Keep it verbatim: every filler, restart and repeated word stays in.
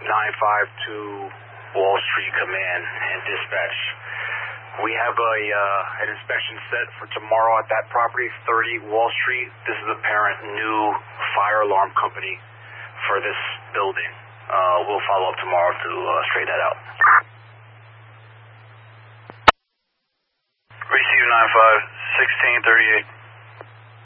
nine five to Wall Street Command and dispatch. We have a uh, an inspection set for tomorrow at that property, thirty Wall Street. This is the parent new fire alarm company for this building. Uh, we'll follow up tomorrow to uh, straighten that out. Receive nine five, sixteen thirty-eight.